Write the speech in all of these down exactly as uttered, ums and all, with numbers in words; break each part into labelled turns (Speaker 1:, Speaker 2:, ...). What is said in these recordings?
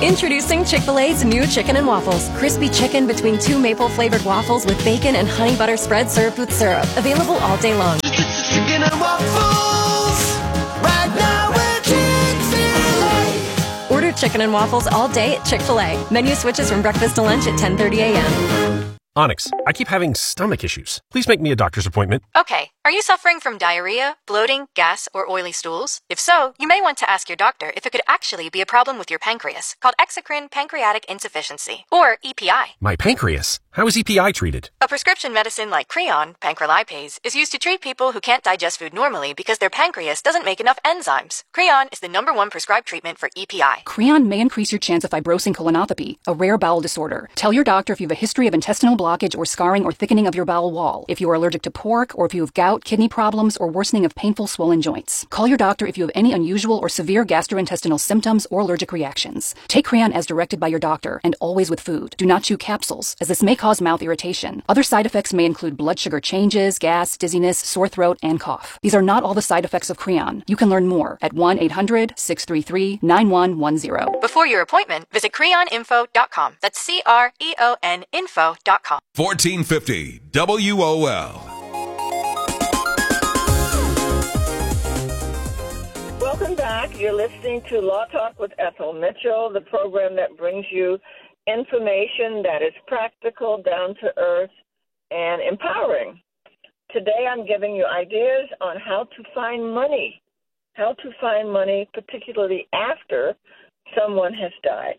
Speaker 1: Introducing Chick-fil-A's new Chicken and Waffles. Crispy chicken between two maple-flavored waffles with bacon and honey butter spread served with syrup. Available all day long.
Speaker 2: Chicken and waffles, right now at Chick-fil-A.
Speaker 1: Order Chicken and Waffles all day at Chick-fil-A. Menu switches from breakfast to lunch at ten thirty a.m.
Speaker 3: Onyx, I keep having stomach issues. Please make me a doctor's appointment.
Speaker 4: Okay. Are you suffering from diarrhea, bloating, gas, or oily stools? If so, you may want to ask your doctor if it could actually be a problem with your pancreas, called exocrine pancreatic insufficiency, or E P I.
Speaker 3: My pancreas? How is E P I treated?
Speaker 4: A prescription medicine like Creon, pancrelipase, is used to treat people who can't digest food normally because their pancreas doesn't make enough enzymes. Creon is the number one prescribed treatment for E P I.
Speaker 5: Creon may increase your chance of fibrosing colonopathy, a rare bowel disorder. Tell your doctor if you have a history of intestinal blockage or scarring or thickening of your bowel wall, if you are allergic to pork, or if you have gout, kidney problems, or worsening of painful swollen joints. Call your doctor if you have any unusual or severe gastrointestinal symptoms or allergic reactions. Take Creon as directed by your doctor, and always with food. Do not chew capsules, as this may cause mouth irritation. Other side effects may include blood sugar changes, gas, dizziness, sore throat, and cough. These are not all the side effects of Creon. You can learn more at one eight hundred, six three three, nine one one zero.
Speaker 4: Before your appointment, visit creon info dot com. That's C R E O N info dot com.
Speaker 6: fourteen fifty W O L.
Speaker 7: Welcome back. You're listening to Law Talk with Ethel Mitchell, the program that brings you information that is practical, down to earth, and empowering. Today I'm giving you ideas on how to find money, how to find money, particularly after someone has died.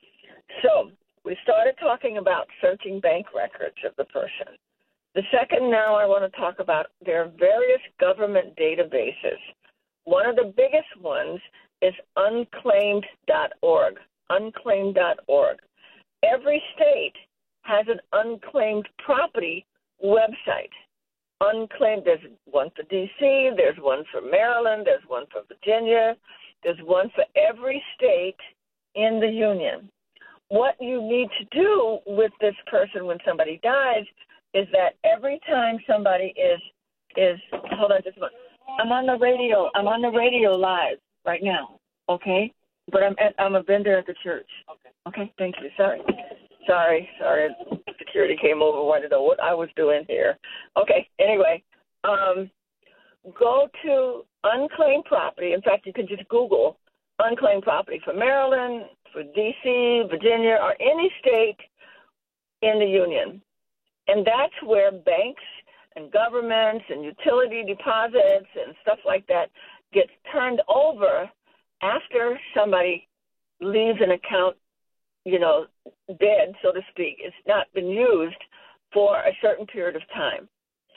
Speaker 7: So we started talking about searching bank records of the person. The second now I want to talk about their various government databases. One of the biggest ones is unclaimed dot org, unclaimed dot org. Every state has an unclaimed property website. Unclaimed, there's one for D C, there's one for Maryland, there's one for Virginia, there's one for every state in the union. What you need to do with this person when somebody dies is that every time somebody is, is hold on just a moment. I'm on the radio. I'm on the radio live right now, okay? But I'm at, I'm a vendor at the church. Okay. Okay, thank you. Sorry. Sorry, sorry. Security came over, wanted to know what I was doing here. Okay, anyway, um, go to unclaimed property. In fact, you can just Google unclaimed property for Maryland, for D C, Virginia, or any state in the union. And that's where banks and governments and utility deposits and stuff like that gets turned over after somebody leaves an account, you know, dead, so to speak. It's not been used for a certain period of time.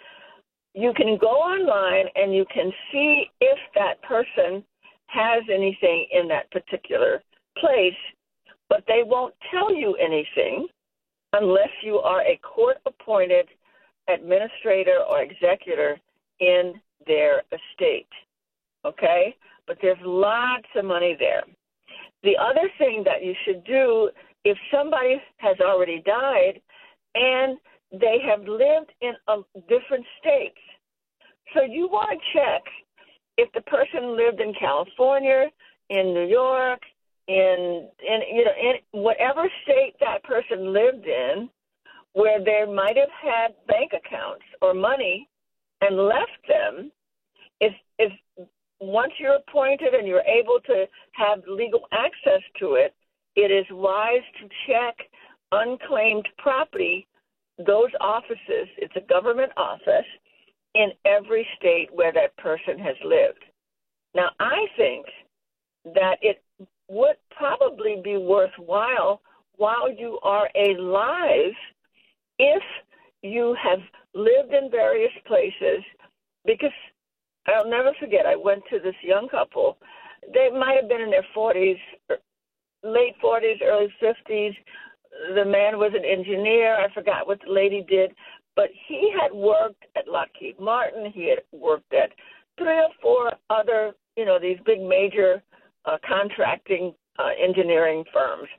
Speaker 7: You can go online and you can see if that person has anything in that particular place, but they won't tell you anything unless you are a court-appointed administrator or executor in their estate, okay? But there's lots of money there. The other thing that you should do, if somebody has already died and they have lived in a different states, so you want to check if the person lived in California, in New York, in, in you know, in whatever state that person lived in, where they might have had bank accounts or money and left them. If if once you're appointed and you're able to have legal access to it, it is wise to check unclaimed property, those offices. It's a government office in every state where that person has lived. Now, I think that it would probably be worthwhile while you are alive if you have lived in various places, because I'll never forget, I went to this young couple. They might have been in their forties, late forties, early fifties. The man was an engineer. I forgot what the lady did, but he had worked at Lockheed Martin. He had worked at three or four other, you know, these big major uh, contracting uh, engineering firms.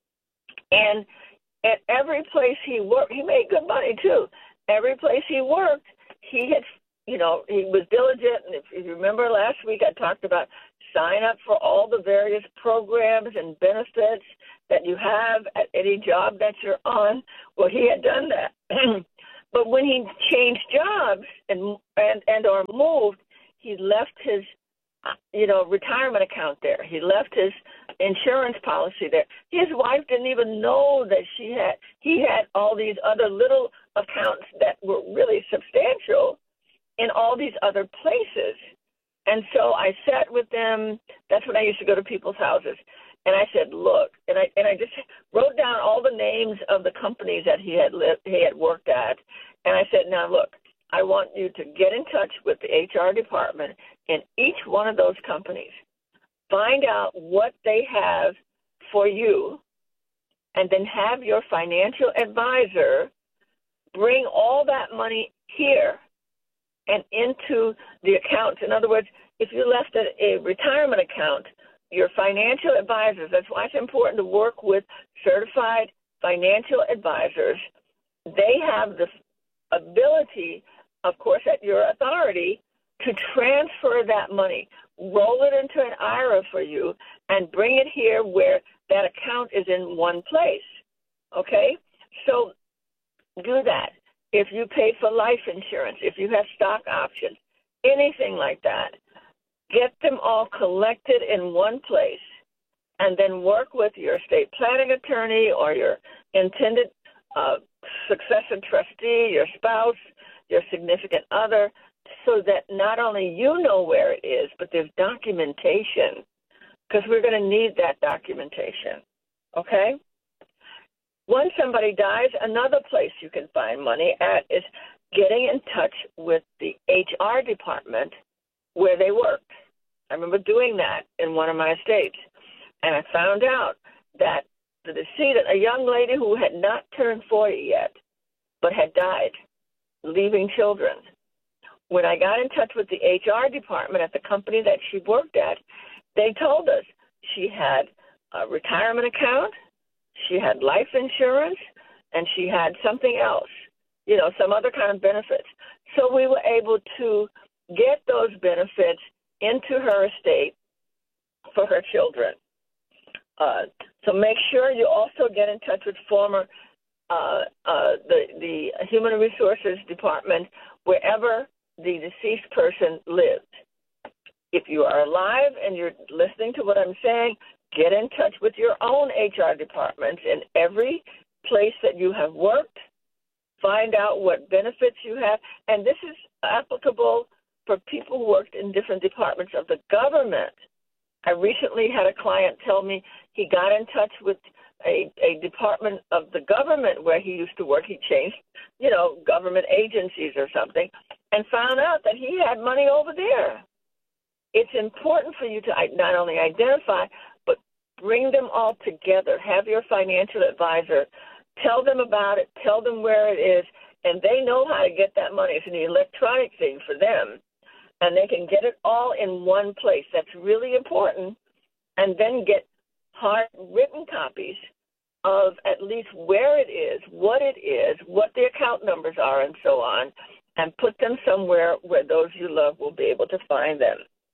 Speaker 7: And at every place he worked, he made good money too. Every place he worked, he had, you know, he was diligent. And if you remember last week, I talked about sign up for all the various programs and benefits that you have at any job that you're on. Well, he had done that. But when he changed jobs and, and, and or moved, he left his, you know, retirement account there. He left his insurance policy there. His wife didn't even know that she had, he had all these other little accounts that were really substantial in all these other places. And so I sat with them. That's when I used to go to people's houses. And I said, look, and I and I just wrote down all the names of the companies that he had lived, he had worked at. And I said, now look, I want you to get in touch with the H R department in each one of those companies. Find out what they have for you, and then have your financial advisor bring all that money here and into the accounts. In other words, if you left a, a retirement account, your financial advisors, that's why it's important to work with certified financial advisors. They have the ability, of course, at your authority, to transfer that money, roll it into an I R A for you, and bring it here where that account is in one place, okay? So do that. If you pay for life insurance, if you have stock options, anything like that, get them all collected in one place, and then work with your estate planning attorney or your intended uh, successor trustee, your spouse, your significant other, so that not only you know where it is, but there's documentation, because we're going to need that documentation, okay? Once somebody dies, another place you can find money at is getting in touch with the H R department where they work. I remember doing that in one of my estates, and I found out that the decedent, a young lady who had not turned forty yet, but had died, leaving children. When I got in touch with the H R department at the company that she worked at, they told us she had a retirement account, she had life insurance, and she had something else, you know, some other kind of benefits. So we were able to get those benefits into her estate for her children. Uh, so make sure you also get in touch with former uh, uh, the, the Human Resources Department wherever the deceased person lived. If you are alive and you're listening to what I'm saying, get in touch with your own H R departments in every place that you have worked. Find out what benefits you have. And this is applicable for people who worked in different departments of the government. I recently had a client tell me he got in touch with a, a department of the government where he used to work. He changed, you know, government agencies or something, and found out that he had money over there. It's important for you to not only identify, but bring them all together. Have your financial advisor tell them about it, tell them where it is, and they know how to get that money. It's an electronic thing for them, and they can get it all in one place. That's really important. And then get hard written copies of at least where it is, what it is, what the account numbers are, and so on, and put them somewhere where those you love will be able to find them.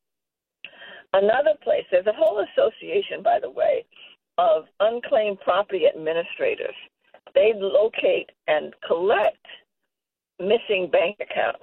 Speaker 7: Another place, there's a whole association, by the way, of unclaimed property administrators. They locate and collect missing bank accounts.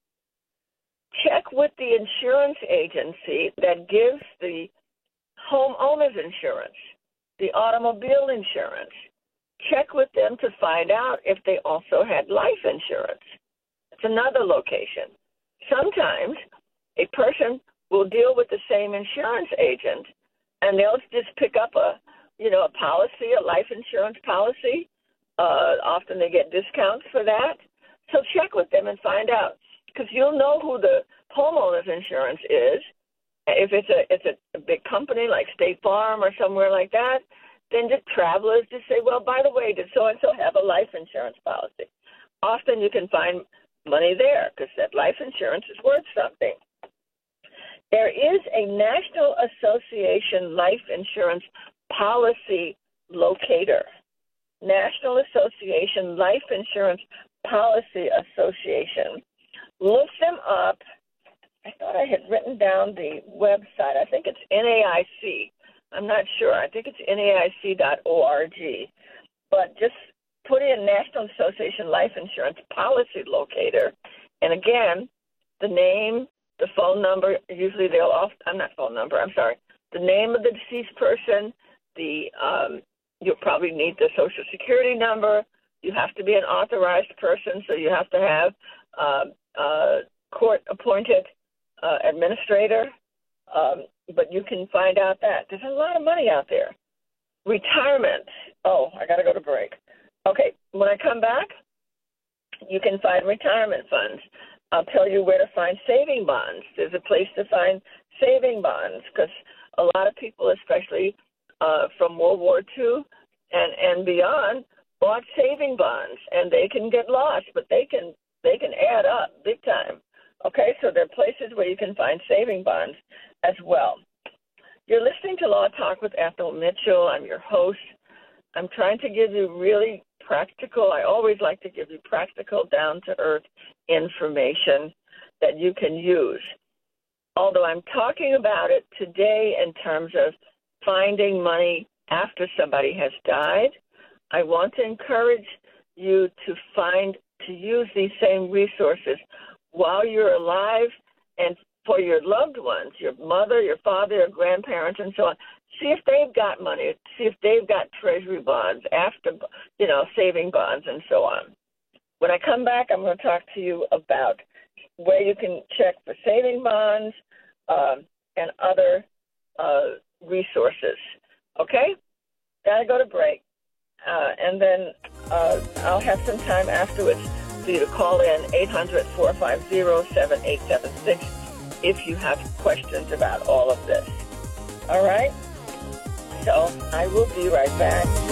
Speaker 7: Check with the insurance agency that gives the homeowner's insurance, the automobile insurance. Check with them to find out if they also had life insurance. It's another location. Sometimes a person will deal with the same insurance agent, and they'll just pick up a, you know, a policy, a life insurance policy. Uh, often they get discounts for that. So check with them and find out, because you'll know who the homeowner's insurance is. If it's a it's a, a big company like State Farm or somewhere like that, then just travelers just say, well, by the way, did so-and-so have a life insurance policy? Often you can find money there because that life insurance is worth something. There is a National Association Life Insurance Policy Locator. National Association Life Insurance Policy Association. Look them up I thought I had written down the website. I think it's N A I C. I'm not sure. I think it's N A I C dot org. But just put in National Association Life Insurance Policy Locator. And again, the name, the phone number, usually they'll off, I'm not phone number, I'm sorry. The name of the deceased person, the um, you'll probably need the Social Security number. You have to be an authorized person, so you have to have uh, uh, court-appointed uh, administrator. Um, but you can find out that. There's a lot of money out there. Retirement. Oh, I got to go to break. Okay, when I come back, you can find retirement funds. I'll tell you where to find saving bonds. There's a place to find saving bonds because a lot of people, especially uh, from World War Two and, and beyond, bought saving bonds, and they can get lost, but they can they can add up big time. Okay, so there are places where you can find saving bonds as well. You're listening to Law Talk with Ethel Mitchell. I'm your host. I'm trying to give you really practical, I always like to give you practical, down-to-earth information that you can use. Although I'm talking about it today in terms of finding money after somebody has died, I want to encourage you to find, to use these same resources while you're alive and for your loved ones, your mother, your father, your grandparents, and so on. See if they've got money. See if they've got treasury bonds, after, you know, saving bonds, and so on. When I come back, I'm going to talk to you about where you can check for saving bonds uh, and other uh, resources. Okay? Got to go to break. Uh, and then uh, I'll have some time afterwards for you to call in eight hundred, four five zero, seven eight seven six if you have questions about all of this. All right? So I will be right back.